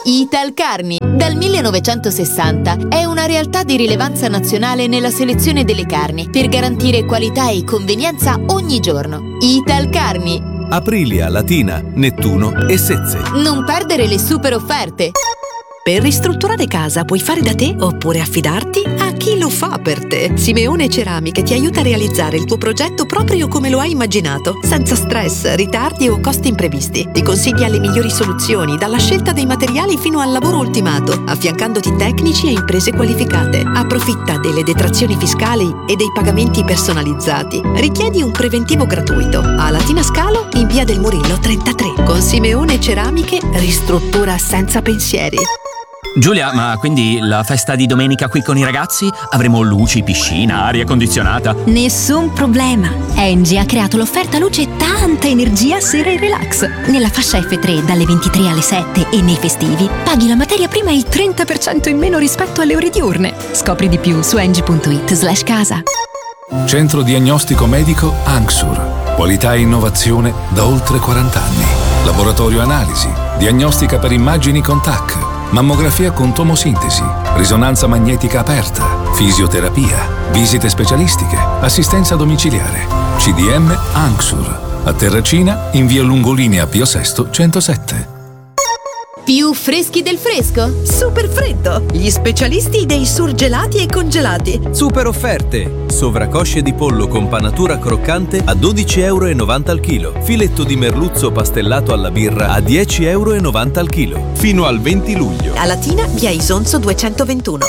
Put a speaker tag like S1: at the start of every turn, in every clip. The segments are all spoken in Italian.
S1: Italcarni, dal 1960, è una realtà di rilevanza nazionale nella selezione delle carni per garantire qualità e convenienza ogni giorno. Italcarni.
S2: Aprilia, Latina, Nettuno e Sezze.
S1: Non perdere le super offerte.
S3: Per ristrutturare casa puoi fare da te oppure affidarti a chi lo fa per te. Simeone Ceramiche ti aiuta a realizzare il tuo progetto proprio come lo hai immaginato, senza stress, ritardi o costi imprevisti. Ti consiglia le migliori soluzioni, dalla scelta dei materiali fino al lavoro ultimato, affiancandoti tecnici e imprese qualificate. Approfitta delle detrazioni fiscali e dei pagamenti personalizzati. Richiedi un preventivo gratuito a Latina Scalo in via del Murillo 33. Con Simeone Ceramiche ristruttura senza pensieri.
S4: Giulia, ma quindi la festa di domenica qui con i ragazzi? Avremo luci, piscina, aria condizionata?
S5: Nessun problema. Engie ha creato l'offerta luce tanta energia sera e relax. Nella fascia F3 dalle 23 alle 7 e nei festivi paghi la materia prima il 30% in meno rispetto alle ore diurne. Scopri di più su engie.it/casa.
S6: Centro diagnostico medico Anxur. Qualità e innovazione da oltre 40 anni. Laboratorio analisi, diagnostica per immagini con TAC, mammografia con tomosintesi, risonanza magnetica aperta, fisioterapia, visite specialistiche, assistenza domiciliare. CDM Anxur. A Terracina, in via Lungolinea Pio VI 107.
S1: Più freschi del fresco?
S3: Super freddo! Gli specialisti dei surgelati e congelati.
S2: Super offerte! Sovracosce di pollo con panatura croccante a 12,90 € al chilo. Filetto di merluzzo pastellato alla birra a 10,90 € al chilo. Fino al 20 luglio.
S3: A Latina, via Isonzo 221.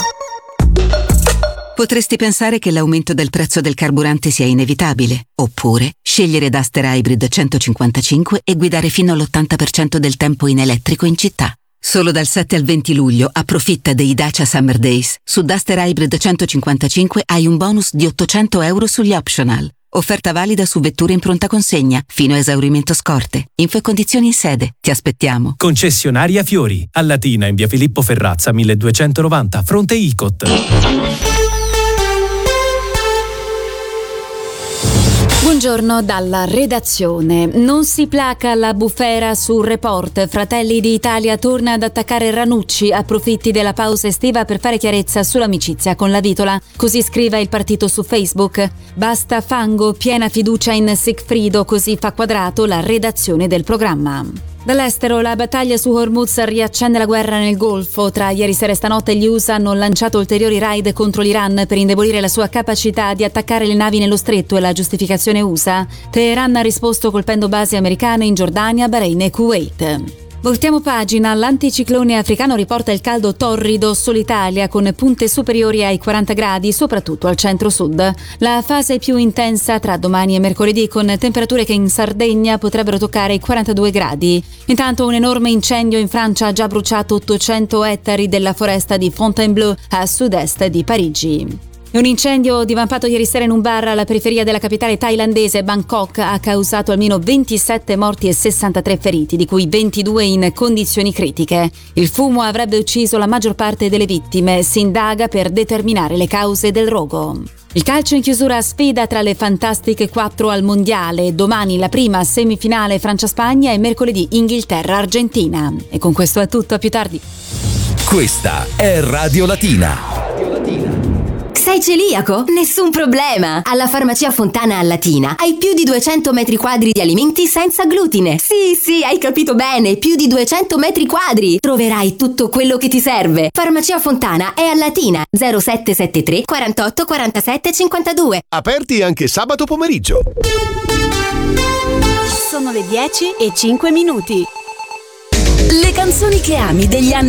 S7: Potresti pensare che l'aumento del prezzo del carburante sia inevitabile, oppure scegliere Duster Hybrid 155 e guidare fino all'80% del tempo in elettrico in città. Solo dal 7 al 20 luglio approfitta dei Dacia Summer Days. Su Duster Hybrid 155 hai un bonus di 800 € sugli optional. Offerta valida su vetture in pronta consegna, fino a esaurimento scorte. Info e condizioni in sede. Ti aspettiamo.
S8: Concessionaria Fiori, a Latina in via Filippo Ferrazza 1290, fronte Icot.
S9: Buongiorno dalla redazione. Non si placa la bufera sul Report. Fratelli d'Italia torna ad attaccare Ranucci, approfitti della pausa estiva per fare chiarezza sull'amicizia con la Vitola. Così scrive il partito su Facebook. Basta fango, piena fiducia in Sigfrido, così fa quadrato la redazione del programma. Dall'estero, la battaglia su Hormuz riaccende la guerra nel Golfo. Tra ieri sera e stanotte gli USA hanno lanciato ulteriori raid contro l'Iran per indebolire la sua capacità di attaccare le navi nello stretto e la giustificazione USA. Teheran ha risposto colpendo basi americane in Giordania, Bahrain e Kuwait. Voltiamo pagina, l'anticiclone africano riporta il caldo torrido sull'Italia con punte superiori ai 40 gradi, soprattutto al centro-sud. La fase più intensa tra domani e mercoledì, con temperature che in Sardegna potrebbero toccare i 42 gradi. Intanto un enorme incendio in Francia ha già bruciato 800 ettari della foresta di Fontainebleau a sud-est di Parigi. Un incendio divampato ieri sera in un bar alla periferia della capitale thailandese, Bangkok, ha causato almeno 27 morti e 63 feriti, di cui 22 in condizioni critiche. Il fumo avrebbe ucciso la maggior parte delle vittime. Si indaga per determinare le cause del rogo. Il calcio in chiusura, sfida tra le fantastiche 4 al mondiale. Domani la prima semifinale Francia-Spagna e mercoledì Inghilterra-Argentina. E con questo è tutto, a più tardi.
S2: Questa è Radio Latina.
S10: Sei celiaco? Nessun problema! Alla Farmacia Fontana a Latina hai più di 200 metri quadri di alimenti senza glutine. Sì, hai capito bene, più di 200 metri quadri! Troverai tutto quello che ti serve. Farmacia Fontana è a Latina, 0773 48 47 52.
S11: Aperti anche sabato pomeriggio.
S12: Sono le 10:05.
S13: Le canzoni che ami degli anni